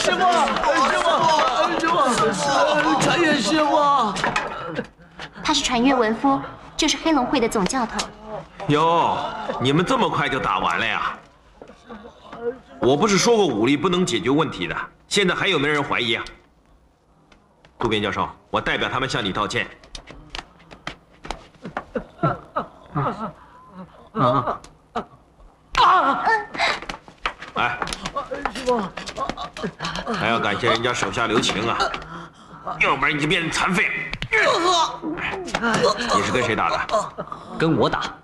师傅，传阅师傅。 他是传阅文夫，就是黑龙会的总教头。 哟，你们这么快就打完了呀？我不是说过武力不能解决问题的，现在还有没有人怀疑啊？渡边教授，我代表他们向你道歉。哎， 师傅， 还要感谢人家手下留情啊，要不然你就变成残废了。你是跟谁打的？ 跟我打。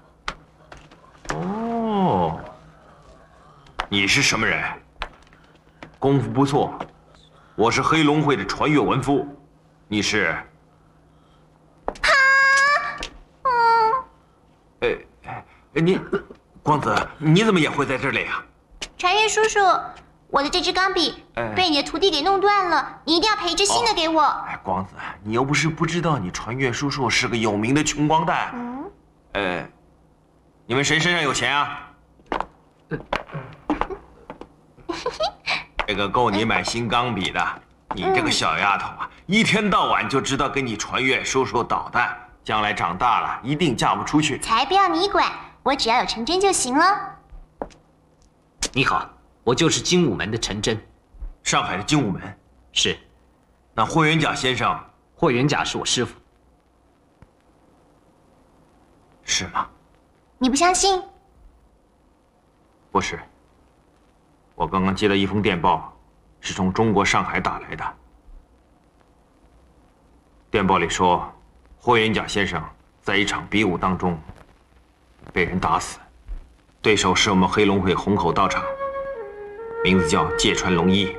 哦，你是什么人？功夫不错，我是黑龙会的传阅文夫，你是？你，光子，你怎么也会在这里啊？ 传阅叔叔，我的这支钢笔被你的徒弟给弄断了，你一定要赔一支新的给我。 哎，光子，你又不是不知道，你传阅叔叔是个有名的穷光蛋。你们谁身上有钱啊？这个够你买新钢笔的。你这个小丫头啊，一天到晚就知道跟你传阅叔叔捣蛋，将来长大了一定嫁不出去。 才不要你管，我只要有陈真就行了。 你好，我就是精武门的陈真。 上海的精武门是。 那霍元甲先生？ 霍元甲是我师傅。 是吗？ 你不相信？ 不是。我刚刚接到一封电报，是从中国上海打来的。电报里说，霍元甲先生在一场比武当中被人打死，对手是我们黑龙会虹口道场，名字叫芥川龙一。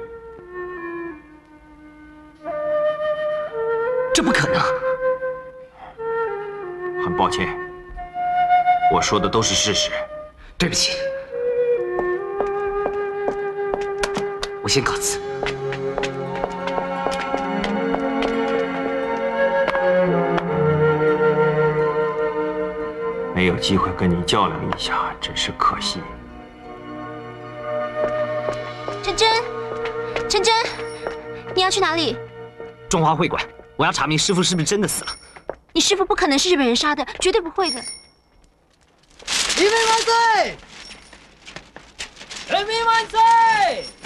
这不可能！ 很抱歉，我说的都是事实。 对不起，我先告辞。 没有机会跟你较量一下，真是可惜。 陈真，陈真，你要去哪里？ 中华会馆，我要查明师傅是不是真的死了。 你师傅不可能是日本人杀的，绝对不会的。 黎明万岁！人民万岁！